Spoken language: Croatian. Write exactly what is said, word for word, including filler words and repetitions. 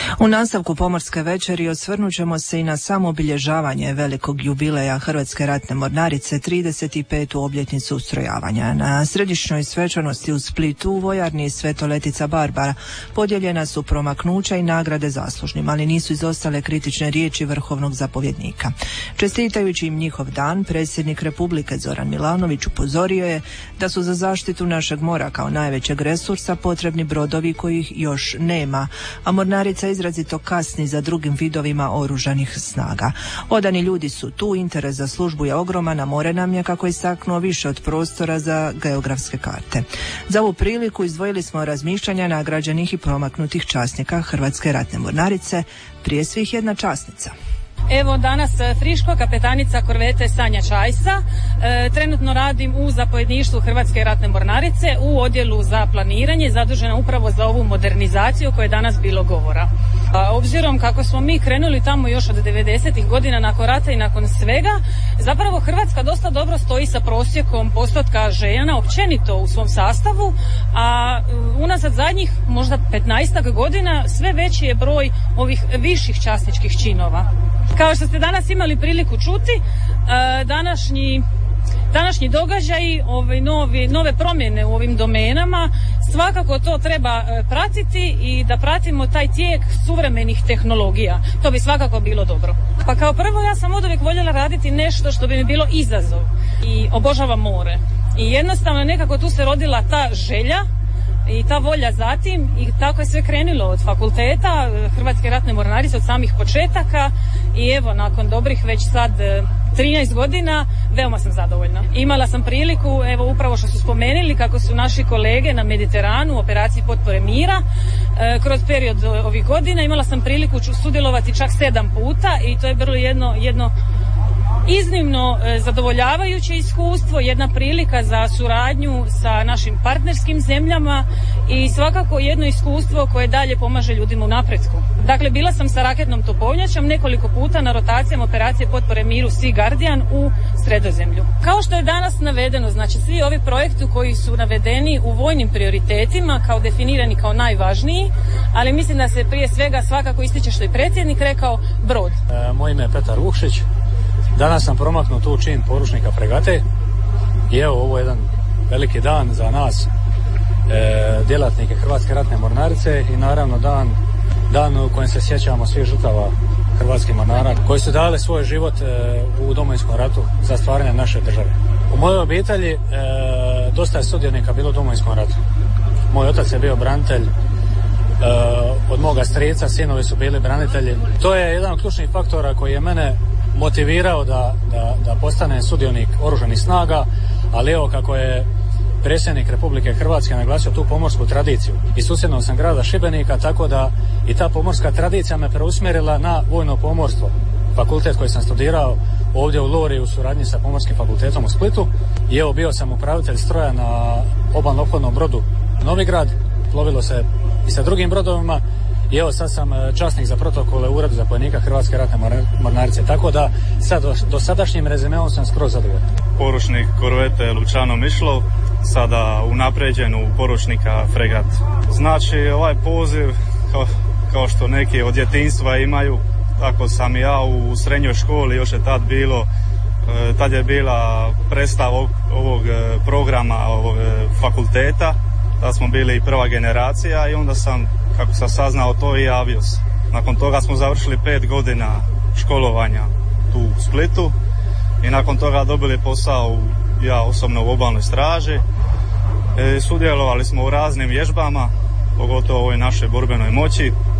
U nastavku Pomorske večeri osvrnut ćemo se i na samo obilježavanje velikog jubileja Hrvatske ratne mornarice, trideset petu obljetnicu ustrojavanja. Na središnjoj svečanosti u Splitu u vojarni Svetoletica Barbara podijeljena su promaknuća i nagrade zaslužnim, ali nisu izostale kritične riječi vrhovnog zapovjednika. Čestitajući im njihov dan, predsjednik Republike Zoran Milanović upozorio je da su za zaštitu našeg mora kao najvećeg resursa potrebni brodovi kojih još nema, a mornarica izrazito kasni za drugim vidovima oružanih snaga. Odani ljudi su tu, interes za službu je ogroman, a more nam je, kako istaknuo, više od prostora za geografske karte. Za ovu priliku izdvojili smo razmišljanja nagrađenih i promaknutih časnika Hrvatske ratne mornarice, prije svih jedna časnica. Evo danas friško, kapetanica korvete Sanja Čajsa. E, trenutno radim u zapovjedništvu Hrvatske ratne mornarice u odjelu za planiranje, zadužena upravo za ovu modernizaciju o kojoj je danas bilo govora. A, obzirom kako smo mi krenuli tamo još od devedesetih godina nakon rata i nakon svega, zapravo Hrvatska dosta dobro stoji sa prosjekom postotka žena općenito u svom sastavu, a unazad zadnjih možda petnaestak godina sve veći je broj ovih viših časničkih činova. Kao što ste danas imali priliku čuti, današnji, današnji događaji, ove novi, nove promjene u ovim domenama, svakako to treba pratiti i da pratimo taj tijek suvremenih tehnologija. To bi svakako bilo dobro. Pa kao prvo, ja sam oduvijek voljela raditi nešto što bi mi bilo izazov i obožavam more. I jednostavno nekako tu se rodila ta želja i ta volja zatim, i tako je sve krenulo od fakulteta Hrvatske ratne mornarice, od samih početaka, i evo nakon dobrih već sad trinaest godina veoma sam zadovoljna. Imala sam priliku, evo upravo što su spomenuli kako su naši kolege na Mediteranu u operaciji potpore mira e, kroz period ovih godina imala sam priliku sudjelovati čak sedam puta i to je bilo jedno, jedno iznimno e, zadovoljavajuće iskustvo, jedna prilika za suradnju sa našim partnerskim zemljama i svakako jedno iskustvo koje dalje pomaže ljudima u napretku. Dakle, bila sam sa raketnom topovnjačom nekoliko puta na rotacijama operacije potpore miru Sea Guardian u Sredozemlju. Kao što je danas navedeno, znači svi ovi projekti koji su navedeni u vojnim prioritetima kao definirani kao najvažniji, ali mislim da se prije svega svakako ističe što je predsjednik rekao, brod. E, moje ime je Petar Vukšić. Danas sam promaknuo tu čin poručnika fregate i evo ovo je jedan veliki dan za nas e, djelatnike Hrvatske ratne mornarice i naravno dan, dan u kojem se sjećamo svih žrtava hrvatskih mornara koji su dali svoj život e, u Domovinskom ratu za stvaranje naše države. U mojoj obitelji e, dosta je sudionika bilo u Domovinskom ratu. Moj otac je bio branitelj, e, od moga strica sinovi su bili branitelji. To je jedan od ključnih faktora koji je mene motivirao da, da, da postane sudionik oružanih snaga, ali evo kako je predsjednik Republike Hrvatske naglasio tu pomorsku tradiciju. I susjednog sam grada Šibenika, tako da i ta pomorska tradicija me preusmjerila na vojno pomorstvo. Fakultet koji sam studirao ovdje u Lori u suradnji sa Pomorskim fakultetom u Splitu. I evo bio sam upravitelj stroja na obalno ophodnom brodu Novigrad. Plovilo se i sa drugim brodovima. I evo sad sam časnik za protokole u uredu zapovjednika Hrvatske ratne mornarice, tako da sad do, do sadašnjim rezimeom sam skroz zadovoljan. Poručnik korvete Lučano Mišlov, sada unapređen u poručnika fregat. Znači ovaj poziv, kao, kao što neki od djetinjstva imaju, tako sam i ja u srednjoj školi, još je tad bilo, tad je bila predstava ovog, ovog programa ovog fakulteta, da smo bili i prva generacija i onda sam, kako sam saznao to, i javio se. Nakon toga smo završili pet godina školovanja tu u Splitu i nakon toga dobili posao, ja osobno u obalnoj straži. E, sudjelovali smo u raznim vježbama, pogotovo ovoj našoj borbenoj moći.